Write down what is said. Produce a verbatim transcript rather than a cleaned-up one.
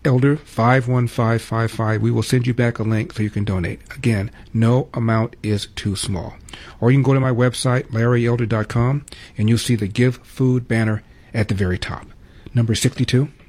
Elder five one five five five. We will send you back a link so you can donate. Again, no amount is too small. Or you can go to my website, larry elder dot com, and you'll see the Give Food banner at the very top. Number sixty-two.